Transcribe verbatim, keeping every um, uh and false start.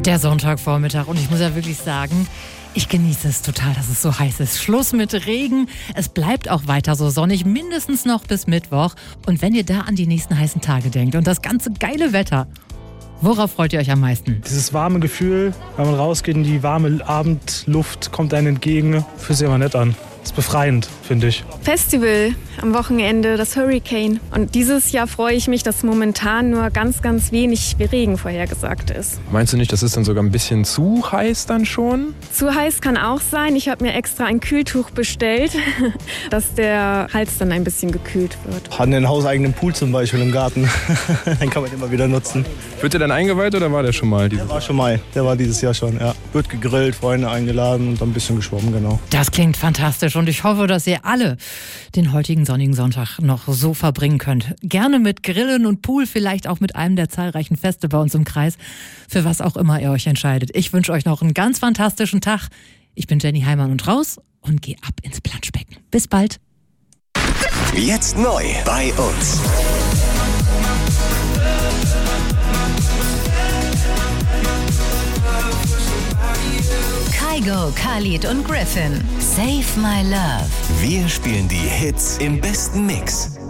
Der Sonntagvormittag und ich muss ja wirklich sagen, ich genieße es total, dass es so heiß ist. Schluss mit Regen. Es bleibt auch weiter so sonnig, mindestens noch bis Mittwoch. Und wenn ihr da an die nächsten heißen Tage denkt und das ganze geile Wetter, worauf freut ihr euch am meisten? Dieses warme Gefühl, wenn man rausgeht und die warme Abendluft kommt einem entgegen, fühlt sich immer nett an. Ist befreiend, finde ich. Festival am Wochenende, das Hurricane. Und dieses Jahr freue ich mich, dass momentan nur ganz, ganz wenig Regen vorhergesagt ist. Meinst du nicht, das ist dann sogar ein bisschen zu heiß dann schon? Zu heiß kann auch sein. Ich habe mir extra ein Kühltuch bestellt, dass der Hals dann ein bisschen gekühlt wird. Hat einen hauseigenen Pool zum Beispiel im Garten. Den kann man immer wieder nutzen. Wird der dann eingeweiht oder war der schon mal? Der war schon mal. Der war dieses Jahr schon, ja. Wird gegrillt, Freunde eingeladen und dann ein bisschen geschwommen, genau. Das klingt fantastisch und ich hoffe, dass ihr alle den heutigen sonnigen Sonntag noch so verbringen könnt. Gerne mit Grillen und Pool, vielleicht auch mit einem der zahlreichen Feste bei uns im Kreis, für was auch immer ihr euch entscheidet. Ich wünsche euch noch einen ganz fantastischen Tag. Ich bin Jenny Heimann und raus und gehe ab ins Planschbecken. Bis bald. Jetzt neu bei uns. Kygo, Khalid und Griffin. Save My Love. Wir spielen die Hits im besten Mix.